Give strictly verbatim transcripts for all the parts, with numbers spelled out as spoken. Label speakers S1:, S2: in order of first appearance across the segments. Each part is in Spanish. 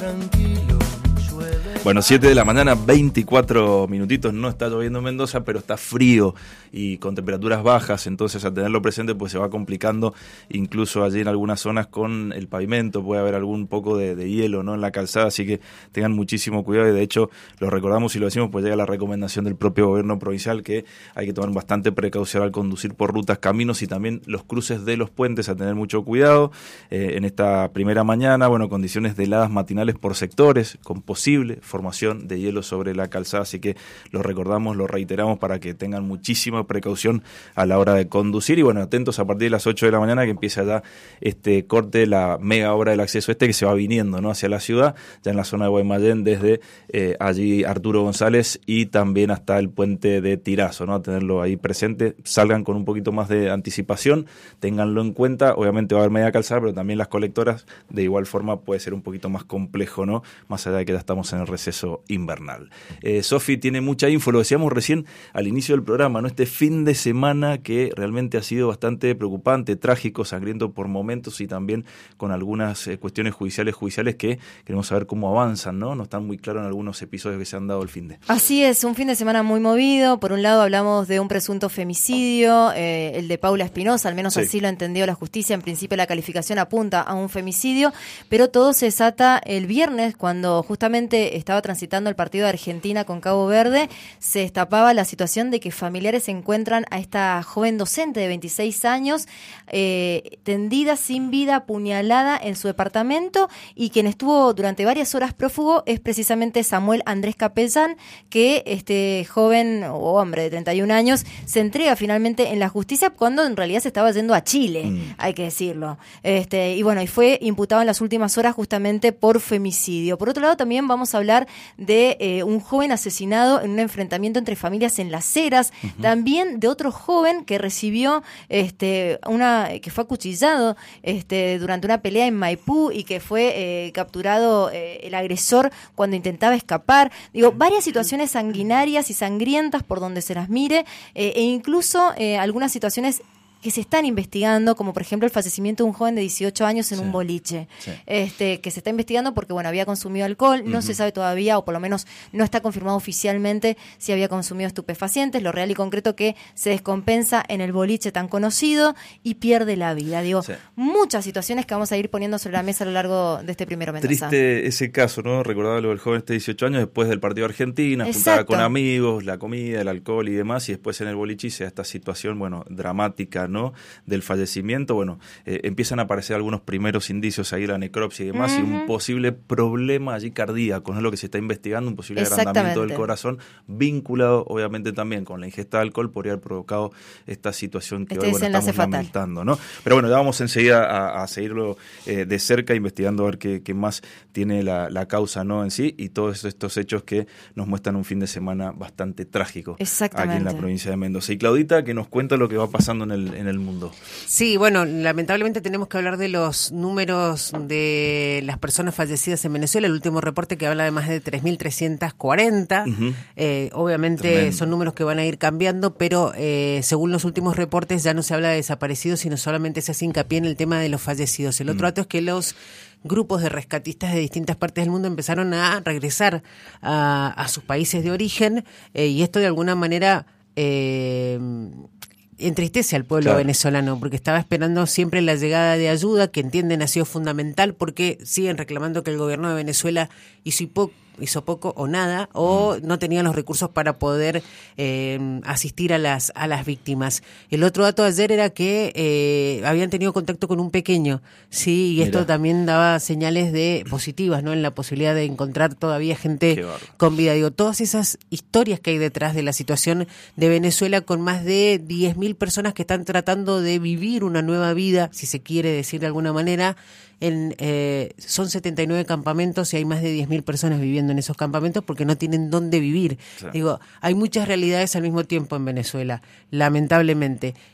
S1: Bueno, siete de la mañana, veinticuatro minutitos, no está lloviendo en Mendoza, pero está frío y con temperaturas bajas, entonces al tenerlo presente pues se va complicando, incluso allí en algunas zonas con el pavimento, puede haber algún poco de, de hielo, ¿no?, en la calzada, así que tengan muchísimo cuidado y de hecho lo recordamos y lo decimos, pues llega la recomendación del propio gobierno provincial que hay que tomar bastante precaución al conducir por rutas, caminos y también los cruces de los puentes, a tener mucho cuidado. Eh, en esta primera mañana, bueno, condiciones de heladas matinales por sectores, con posible formación de hielo sobre la calzada, así que lo recordamos, lo reiteramos para que tengan muchísima precaución a la hora de conducir y bueno, atentos a partir de las ocho de la mañana que empieza ya este corte, la mega obra del acceso este que se va viniendo, ¿no?, hacia la ciudad, ya en la zona de Guaymallén, desde eh, allí Arturo González y también hasta el puente de Tirazo, ¿no?, a tenerlo ahí presente, salgan con un poquito más de anticipación, ténganlo en cuenta, obviamente va a haber media calzada, pero también las colectoras, de igual forma puede ser un poquito más complejo, ¿no?, más allá de que ya estamos en el receso invernal. Eh, Sofi tiene mucha info, lo decíamos recién al inicio del programa, ¿no?, este fin de semana que realmente ha sido bastante preocupante, trágico, sangriento por momentos y también con algunas eh, cuestiones judiciales judiciales que queremos saber cómo avanzan, ¿no? No están muy claros en algunos episodios que se han dado el fin de.
S2: Así es, un fin de semana muy movido. Por un lado hablamos de un presunto femicidio, eh, el de Paula Espinosa, al menos sí. Así lo entendió la justicia. En principio la calificación apunta a un femicidio, pero todo se desata el viernes cuando justamente estaba transitando el partido de Argentina con Cabo Verde. Se destapaba la situación de que familiares se encuentran a esta joven docente de veintiséis años eh, tendida sin vida, apuñalada en su departamento, y quien estuvo durante varias horas prófugo es precisamente Samuel Andrés Capellán, que este joven o hombre de treinta y un años se entrega finalmente en la justicia cuando en realidad se estaba yendo a Chile, mm. hay que decirlo. Este, y bueno, y fue imputado en las últimas horas justamente por femicidio. Por otro lado, también vamos a hablar de eh, un joven asesinado en un enfrentamiento entre familias en Las Heras, uh-huh. También de otro joven que recibió este una que fue acuchillado este durante una pelea en Maipú y que fue eh, capturado eh, el agresor cuando intentaba escapar. Digo, varias situaciones sanguinarias y sangrientas por donde se las mire, eh, e incluso eh, algunas situaciones que se están investigando, como por ejemplo el fallecimiento de un joven de dieciocho años en sí, un boliche, sí. este que se está investigando porque bueno había consumido alcohol, no uh-huh. se sabe todavía, o por lo menos no está confirmado oficialmente si había consumido estupefacientes, lo real y concreto que se descompensa en el boliche tan conocido y pierde la vida. Digo, sí. muchas situaciones que vamos a ir poniendo sobre la mesa a lo largo de este primero Mendoza.
S1: Triste ese caso, ¿no? Recordaba lo del joven este de dieciocho años después del partido de Argentina, juntada con amigos, la comida, el alcohol y demás, y después en el boliche se da esta situación, bueno, dramática, ¿no?, del fallecimiento. Bueno, eh, empiezan a aparecer algunos primeros indicios ahí, la necropsia y demás, uh-huh. y un posible problema allí cardíaco, no es lo que se está investigando, un posible agrandamiento del corazón, vinculado obviamente también con la ingesta de alcohol, podría haber provocado esta situación que este hoy bueno, estamos lamentando, ¿no? Pero bueno, ya vamos enseguida a, a seguirlo eh, de cerca, investigando a ver qué, qué más tiene la, la causa, ¿no?, en sí, y todos estos hechos que nos muestran un fin de semana bastante trágico aquí en la provincia de Mendoza. Y Claudita, que nos cuenta lo que va pasando en el, en el mundo.
S3: Sí, bueno, lamentablemente tenemos que hablar de los números de las personas fallecidas en Venezuela. El último reporte que habla de más de tres mil trescientos cuarenta. Uh-huh. Eh, obviamente Tremendo. Son números que van a ir cambiando, pero eh, según los últimos reportes ya no se habla de desaparecidos, sino solamente se hace hincapié en el tema de los fallecidos. El otro uh-huh. dato es que los grupos de rescatistas de distintas partes del mundo empezaron a regresar a, a sus países de origen, eh, y esto de alguna manera Eh, entristece al pueblo claro. venezolano, porque estaba esperando siempre la llegada de ayuda, que entienden ha sido fundamental, porque siguen reclamando que el gobierno de Venezuela hizo poco hizo poco o nada, o no tenía los recursos para poder eh, asistir a las a las víctimas. El otro dato de ayer era que eh, habían tenido contacto con un pequeño, sí, y Mira. esto también daba señales de positivas, ¿no?, en la posibilidad de encontrar todavía gente con vida. Digo, todas esas historias que hay detrás de la situación de Venezuela, con más de diez mil personas que están tratando de vivir una nueva vida, si se quiere decir de alguna manera. En, eh, son setenta y nueve campamentos y hay más de diez mil personas viviendo en esos campamentos porque no tienen dónde vivir. Sí. Digo, hay muchas realidades al mismo tiempo en Venezuela, lamentablemente.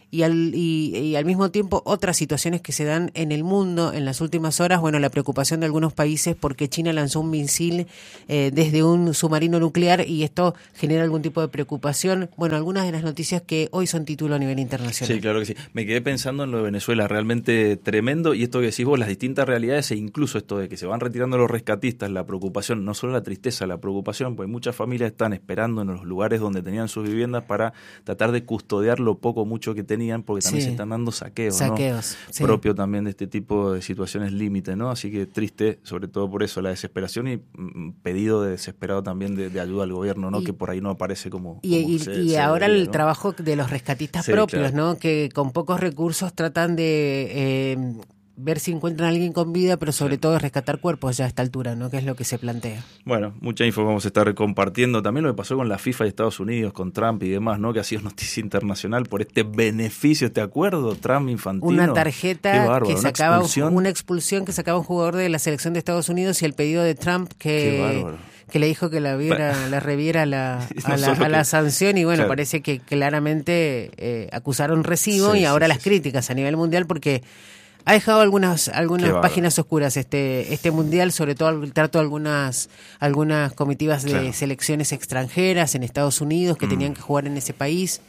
S3: Y al, y, y al mismo tiempo otras situaciones que se dan en el mundo en las últimas horas, bueno, la preocupación de algunos países porque China lanzó un misil eh, desde un submarino nuclear y esto genera algún tipo de preocupación. Bueno, algunas de las noticias que hoy son título a nivel internacional.
S1: Sí, claro que sí. Me quedé pensando en lo de Venezuela, realmente tremendo, y esto que decís vos, las distintas realidades e incluso esto de que se van retirando los rescatistas, la preocupación, no solo la tristeza, la preocupación, pues muchas familias están esperando en los lugares donde tenían sus viviendas para tratar de custodiar lo poco o mucho que tenían, porque también sí. se están dando saqueos,
S3: saqueos
S1: ¿no?
S3: Sí.
S1: propio también de este tipo de situaciones límite, ¿no? Así que triste, sobre todo por eso, la desesperación y mm, pedido de desesperado también de, de ayuda al gobierno, ¿no? Y, que por ahí no aparece como...
S3: Y,
S1: como
S3: y,
S1: se,
S3: y
S1: se
S3: ahora
S1: debería,
S3: el
S1: ¿no?
S3: trabajo de los rescatistas
S1: sí,
S3: propios,
S1: claro.
S3: ¿no? Que con pocos recursos tratan de... Eh, ver si encuentran a alguien con vida, pero sobre sí. todo rescatar cuerpos ya a esta altura, ¿no? Que es lo que se plantea.
S1: Bueno, mucha info vamos a estar compartiendo. También lo que pasó con la FIFA y Estados Unidos, con Trump y demás, ¿no? Que ha sido noticia internacional por este beneficio, ¿te acuerdo? Trump infantino.
S3: Una tarjeta
S1: bárbaro,
S3: que
S1: una
S3: sacaba
S1: expulsión.
S3: una expulsión que sacaba un jugador de la selección de Estados Unidos y el pedido de Trump que... que le dijo que la viera, bueno, la reviera la, no a, la, a la sanción y bueno, claro. parece que claramente eh, acusaron recibo sí, y ahora sí, las sí, críticas sí. a nivel mundial porque ha dejado algunas algunas páginas oscuras este este mundial, sobre todo el trato de algunas algunas comitivas de claro. selecciones extranjeras en Estados Unidos que mm. tenían que jugar en ese país.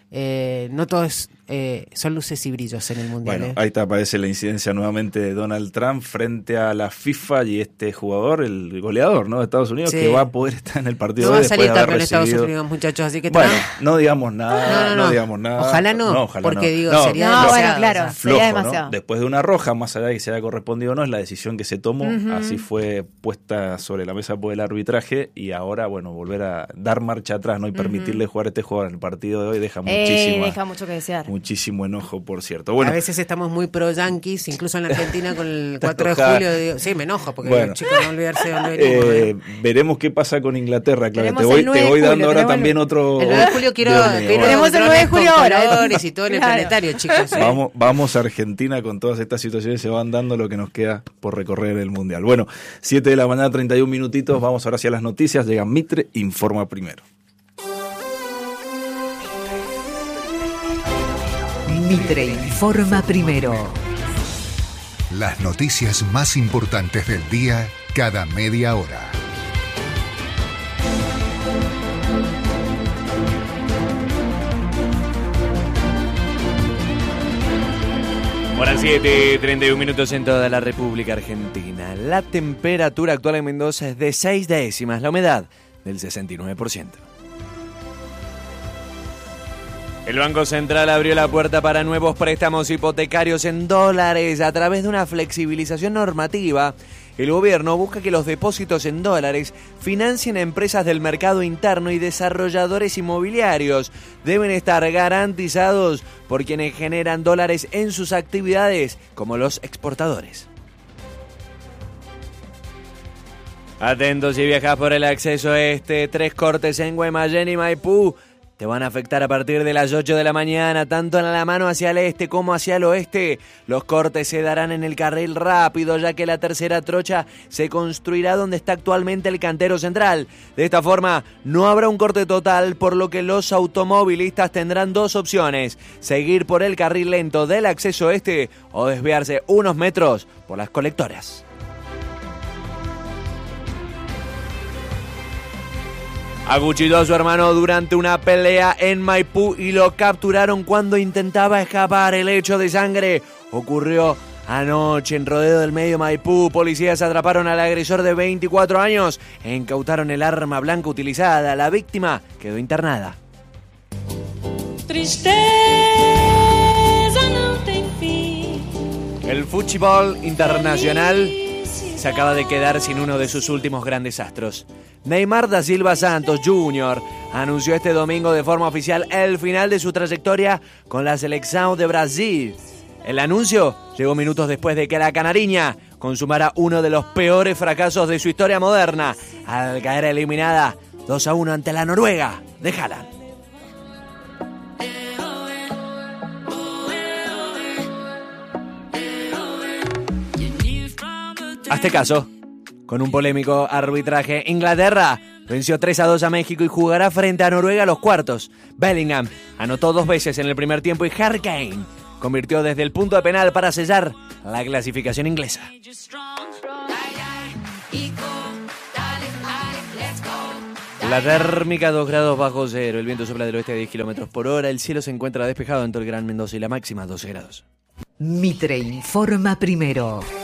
S3: Eh, no todo es, eh, son luces y brillos en el mundial.
S1: Bueno,
S3: ¿eh?
S1: ahí te aparece la incidencia nuevamente de Donald Trump frente a la FIFA y este jugador, el goleador, ¿no? de Estados Unidos, sí. que va a poder estar en el partido
S3: no
S1: de
S3: va a salir
S1: después de
S3: campeón
S1: haber
S3: Estados
S1: recibido...
S3: Unidos, muchachos, así que
S1: bueno,
S3: Trump...
S1: no digamos nada,
S3: no, no, no.
S1: no digamos nada.
S3: Ojalá no,
S1: no ojalá
S3: porque
S1: no.
S3: digo,
S1: no,
S3: sería
S2: no,
S3: demasiado,
S2: bueno, claro,
S3: o sea,
S2: sería
S1: flojo,
S2: demasiado.
S1: ¿no? Después de una roja, más allá de que se haya correspondido o no, es la decisión que se tomó, uh-huh. así fue puesta sobre la mesa por el arbitraje y ahora, bueno, volver a dar marcha atrás, ¿no? Y permitirle uh-huh. jugar a este jugador en el partido de hoy deja
S2: eh,
S1: muchísima,
S2: deja mucho que desear.
S1: Muchísimo enojo, por cierto. Bueno,
S3: a veces estamos muy pro yanquis, incluso en la Argentina con el cuatro de julio. Digo, sí, me enojo porque bueno. chicos, no olvidarse de dónde venimos. Eh,
S1: ¿eh? Veremos qué pasa con Inglaterra, claro. Te voy, te voy
S2: julio,
S1: dando ahora también
S3: el,
S1: otro.
S3: El nueve de julio quiero. quiero
S2: Tenemos el nueve de julio ahora.
S3: Y todo en el claro. planetario, chicos. ¿eh?
S1: Vamos, vamos a Argentina con todas estas situaciones, se van dando lo que nos queda por recorrer el mundial. Bueno, siete de la mañana, treinta y un minutitos. Vamos ahora hacia las noticias. Llega Mitre, informa primero.
S4: Mitre informa primero.
S5: Las noticias más importantes del día cada media hora.
S6: Hora siete, treinta y un minutos en toda la República Argentina. La temperatura actual en Mendoza es de seis décimas, la humedad del sesenta y nueve por ciento. El Banco Central abrió la puerta para nuevos préstamos hipotecarios en dólares a través de una flexibilización normativa. El gobierno busca que los depósitos en dólares financien empresas del mercado interno y desarrolladores inmobiliarios. Deben estar garantizados por quienes generan dólares en sus actividades, como los exportadores. Atentos si viajas por el acceso este, tres cortes en Guaymallén y Maipú te van a afectar a partir de las ocho de la mañana, tanto en la mano hacia el este como hacia el oeste. Los cortes se darán en el carril rápido, ya que la tercera trocha se construirá donde está actualmente el cantero central. De esta forma, no habrá un corte total, por lo que los automovilistas tendrán dos opciones: seguir por el carril lento del acceso este o desviarse unos metros por las colectoras. Acuchilló a su hermano durante una pelea en Maipú y lo capturaron cuando intentaba escapar. El hecho de sangre ocurrió anoche en Rodeo del Medio, Maipú. Policías atraparon al agresor de veinticuatro años e incautaron el arma blanca utilizada. La víctima quedó internada.
S7: Tristeza no tem fin.
S6: El fútbol internacional se acaba de quedar sin uno de sus últimos grandes astros. Neymar da Silva Santos júnior anunció este domingo de forma oficial el final de su trayectoria con la selección de Brasil. El anuncio llegó minutos después de que la canariña consumara uno de los peores fracasos de su historia moderna, al caer eliminada dos a uno ante la Noruega de Haaland. Hazte caso. Con un polémico arbitraje, Inglaterra venció tres a dos a México y jugará frente a Noruega a los cuartos. Bellingham anotó dos veces en el primer tiempo y Harry Kane convirtió desde el punto de penal para sellar la clasificación inglesa. La térmica dos grados bajo cero, el viento sopla del oeste a diez kilómetros por hora, el cielo se encuentra despejado en todo el Gran Mendoza y la máxima doce grados.
S4: Mitre informa primero.